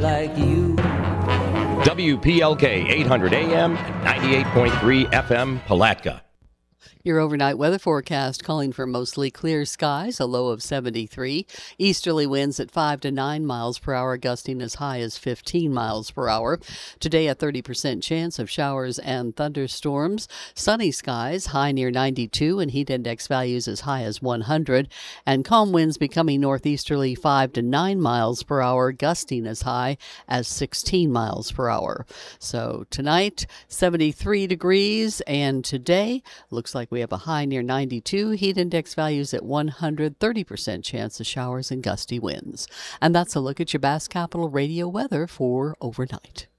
like you. WPLK 800 AM, 98.3 FM, Palatka. Your overnight weather forecast calling for mostly clear skies, a low of 73. Easterly winds at 5 to 9 miles per hour, gusting as high as 15 miles per hour. Today, a 30% chance of showers and thunderstorms. Sunny skies, high near 92, and heat index values as high as 100. And calm winds becoming northeasterly 5 to 9 miles per hour, gusting as high as 16 miles per hour. So tonight, 73 degrees, and today, looks like we have a high near 92, heat index values at 100, 30% chance of showers and gusty winds. And that's a look at your Bass Capital Radio weather for overnight.